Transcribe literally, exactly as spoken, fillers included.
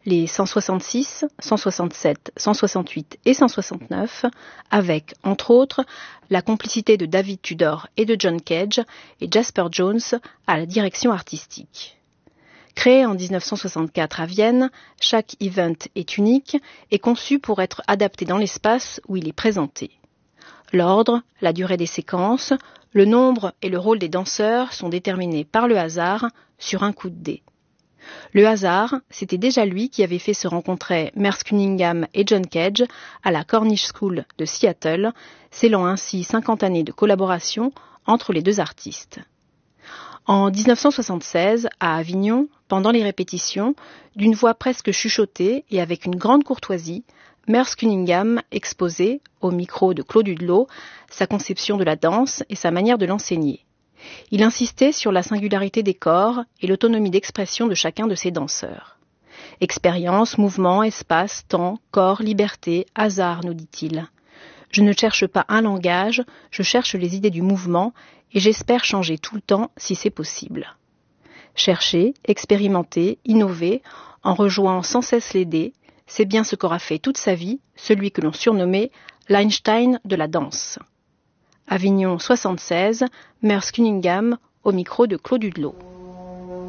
les cent soixante-six, cent soixante-sept, cent soixante-huit et cent soixante-neuf, avec, entre autres, la complicité de David Tudor et de John Cage et Jasper Jones à la direction artistique. Créé en dix-neuf cent soixante-quatre à Vienne, chaque event est unique et conçu pour être adapté dans l'espace où il est présenté. L'ordre, la durée des séquences, le nombre et le rôle des danseurs sont déterminés par le hasard sur un coup de dé. Le hasard, c'était déjà lui qui avait fait se rencontrer Merce Cunningham et John Cage à la Cornish School de Seattle, scellant ainsi cinquante années de collaboration entre les deux artistes. En dix-neuf cent soixante-seize, à Avignon, pendant les répétitions, d'une voix presque chuchotée et avec une grande courtoisie, Merce Cunningham exposait, au micro de Claude Hudelot, sa conception de la danse et sa manière de l'enseigner. Il insistait sur la singularité des corps et l'autonomie d'expression de chacun de ses danseurs. Expérience, mouvement, espace, temps, corps, liberté, hasard, nous dit-il. Je ne cherche pas un langage, je cherche les idées du mouvement et j'espère changer tout le temps si c'est possible. Chercher, expérimenter, innover, en rejouant sans cesse les dés, c'est bien ce qu'aura fait toute sa vie celui que l'on surnommait l'Einstein de la danse. Avignon soixante-seize, Merce Cunningham, au micro de Claude Hudelot.